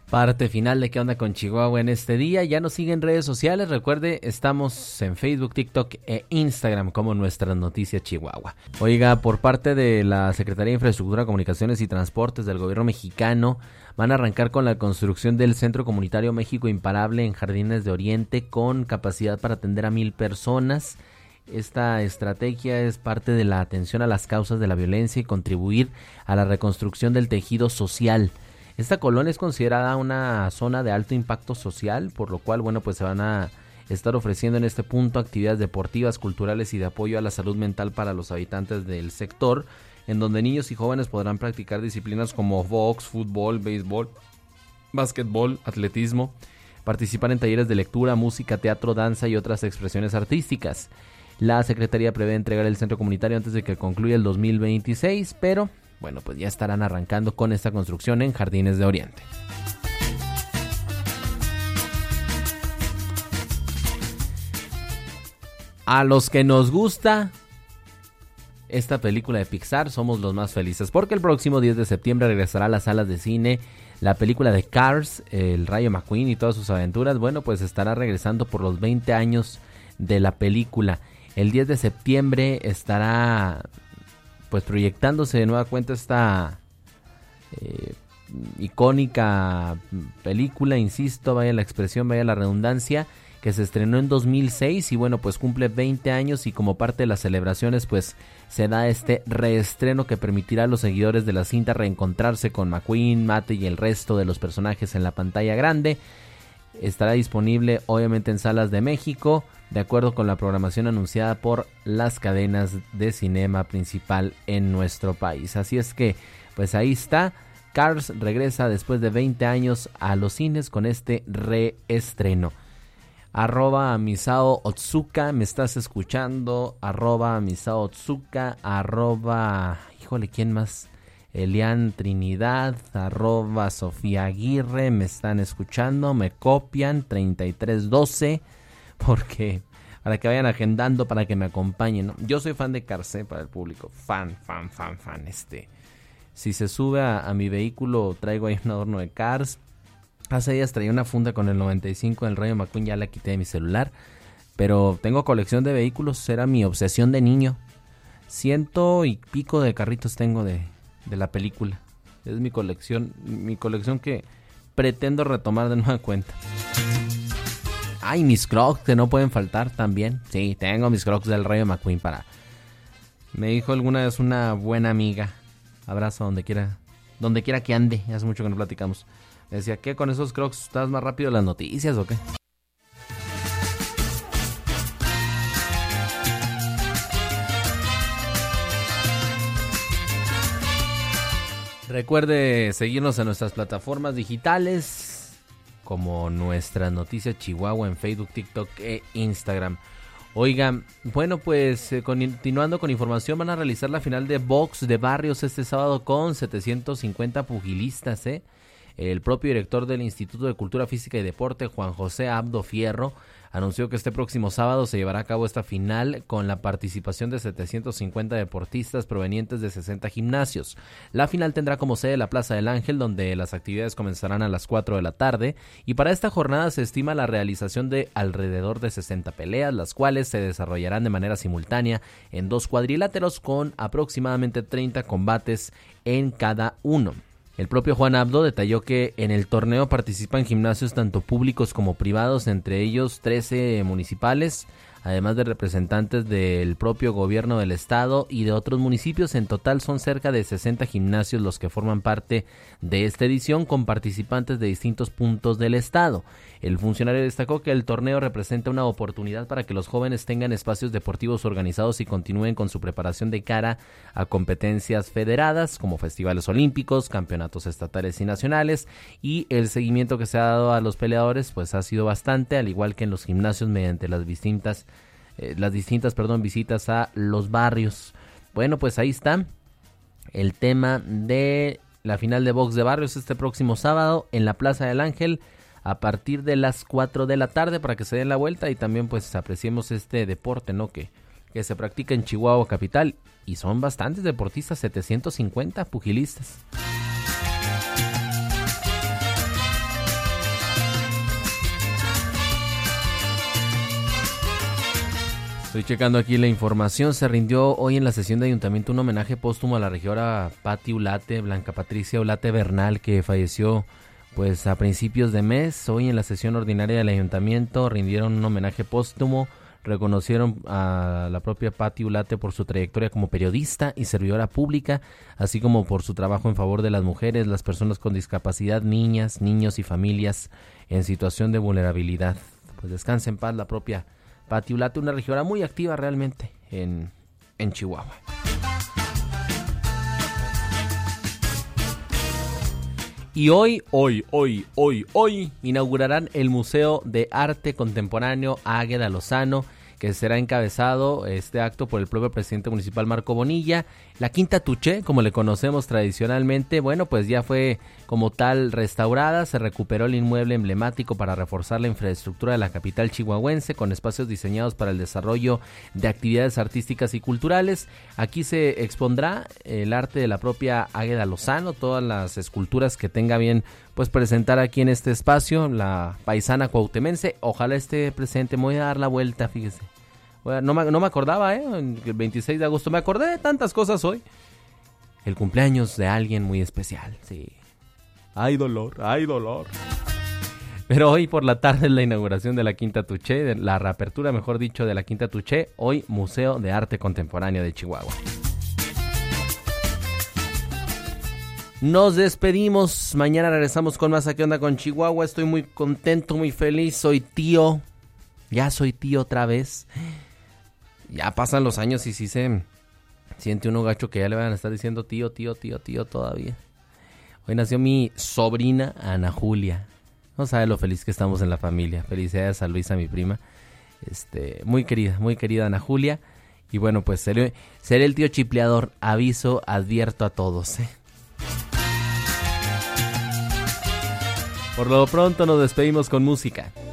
Parte final de ¿Qué onda con Chihuahua en este día? Ya nos siguen en redes sociales. Recuerde, estamos en Facebook, TikTok e Instagram como Nuestras Noticias Chihuahua. Oiga, por parte de la Secretaría de Infraestructura, Comunicaciones y Transportes del gobierno mexicano, van a arrancar con la construcción del Centro Comunitario México Imparable en Jardines de Oriente con capacidad para atender a 1,000 personas. Esta estrategia es parte de la atención a las causas de la violencia y contribuir a la reconstrucción del tejido social. Esta colonia es considerada una zona de alto impacto social, por lo cual, pues se van a estar ofreciendo en este punto actividades deportivas, culturales y de apoyo a la salud mental para los habitantes del sector, en donde niños y jóvenes podrán practicar disciplinas como box, fútbol, béisbol, básquetbol, atletismo, participar en talleres de lectura, música, teatro, danza y otras expresiones artísticas. La Secretaría prevé entregar el centro comunitario antes de que concluya el 2026, pero pues ya estarán arrancando con esta construcción en Jardines de Oriente. A los que nos gusta esta película de Pixar, somos los más felices, porque el próximo 10 de septiembre regresará a las salas de cine la película de Cars, el Rayo McQueen y todas sus aventuras. Pues estará regresando por los 20 años de la película. El 10 de septiembre estará proyectándose de nueva cuenta esta icónica película, insisto, vaya la expresión, vaya la redundancia, que se estrenó en 2006 y cumple 20 años, y como parte de las celebraciones se da este reestreno que permitirá a los seguidores de la cinta reencontrarse con McQueen, Mate y el resto de los personajes en la pantalla grande. Estará disponible obviamente en salas de México, de acuerdo con la programación anunciada por las cadenas de cinema principal en nuestro país. Así es que, ahí está. Cars regresa después de 20 años a los cines con este reestreno. @Misao Otsuka, me estás escuchando. @Misao Otsuka. ¿Quién más? Elian Trinidad. @Sofía Aguirre, me están escuchando, me copian. 3312. Porque para que vayan agendando, para que me acompañen, ¿no? Yo soy fan de Cars, para el público, fan. Si se sube a mi vehículo, traigo ahí un adorno de Cars. Hace días traía una funda con el 95 del Rayo McQueen, ya la quité de mi celular. Pero tengo colección de vehículos, era mi obsesión de niño. 100 y pico de carritos tengo de la película. Es mi colección que pretendo retomar de nueva cuenta. Ay, mis Crocs que no pueden faltar también. Sí, tengo mis Crocs del Rayo McQueen me dijo alguna vez una buena amiga. Abrazo donde quiera que ande. Hace mucho que no platicamos. Me decía, ¿qué? ¿Con esos Crocs estás más rápido en las noticias o qué? Recuerde seguirnos en nuestras plataformas digitales como Nuestras Noticias Chihuahua en Facebook, TikTok e Instagram. Oigan, continuando con información, van a realizar la final de box de Barrios este sábado con 750 pugilistas. El propio director del Instituto de Cultura Física y Deporte, Juan José Abdo Fierro, anunció que este próximo sábado se llevará a cabo esta final con la participación de 750 deportistas provenientes de 60 gimnasios. La final tendrá como sede la Plaza del Ángel, donde las actividades comenzarán a las 4 de la tarde, y para esta jornada se estima la realización de alrededor de 60 peleas, las cuales se desarrollarán de manera simultánea en 2 cuadriláteros con aproximadamente 30 combates en cada uno. El propio Juan Abdo detalló que en el torneo participan gimnasios tanto públicos como privados, entre ellos 13 municipales, además de representantes del propio gobierno del estado y de otros municipios. En total son cerca de 60 gimnasios los que forman parte de esta edición, con participantes de distintos puntos del estado. El funcionario destacó que el torneo representa una oportunidad para que los jóvenes tengan espacios deportivos organizados y continúen con su preparación de cara a competencias federadas como festivales olímpicos, campeonatos estatales y nacionales, y el seguimiento que se ha dado a los peleadores ha sido bastante, al igual que en los gimnasios, mediante las distintas visitas a los barrios. Ahí está el tema de la final de box de Barrios este próximo sábado en la Plaza del Ángel a partir de las 4 de la tarde, para que se den la vuelta y también apreciemos este deporte, ¿no? que se practica en Chihuahua capital, y son bastantes deportistas, 750 pugilistas. Estoy checando aquí la información. Se rindió hoy en la sesión de ayuntamiento un homenaje póstumo a la regidora Pati Ulate, Blanca Patricia Ulate Bernal, que falleció pues a principios de mes. Hoy en la sesión ordinaria del ayuntamiento rindieron un homenaje póstumo. Reconocieron a la propia Pati Ulate por su trayectoria como periodista y servidora pública, así como por su trabajo en favor de las mujeres, las personas con discapacidad, niñas, niños y familias en situación de vulnerabilidad. Pues descanse en paz la propia Pati Ulate, una regidora muy activa realmente en Chihuahua. Y hoy inaugurarán el Museo de Arte Contemporáneo Águeda Lozano, que será encabezado este acto por el propio presidente municipal Marco Bonilla. La Quinta Tuché, como le conocemos tradicionalmente, bueno, pues ya fue como tal restaurada. Se recuperó el inmueble emblemático para reforzar la infraestructura de la capital chihuahuense, con espacios diseñados para el desarrollo de actividades artísticas y culturales. Aquí se expondrá el arte de la propia Águeda Lozano, todas las esculturas que tenga bien pues presentar aquí en este espacio, la paisana cuauhtemense. Ojalá esté presente. Me voy a dar la vuelta, fíjese. No me acordaba, el 26 de agosto. Me acordé de tantas cosas hoy. El cumpleaños de alguien muy especial, sí. Ay, dolor. Pero hoy por la tarde es la inauguración de la Quinta Tuché, la reapertura, mejor dicho, de la Quinta Tuché. Hoy Museo de Arte Contemporáneo de Chihuahua. Nos despedimos, mañana regresamos con más Aquí Onda con Chihuahua. Estoy muy contento, muy feliz, soy tío, ya soy tío otra vez. Ya pasan los años y sí se siente uno gacho que ya le van a estar diciendo tío todavía. Hoy nació mi sobrina Ana Julia, no sabe lo feliz que estamos en la familia. Felicidades a Luisa, mi prima, muy querida Ana Julia. Y bueno, pues seré el tío chipleador, advierto a todos, Por lo pronto nos despedimos con música.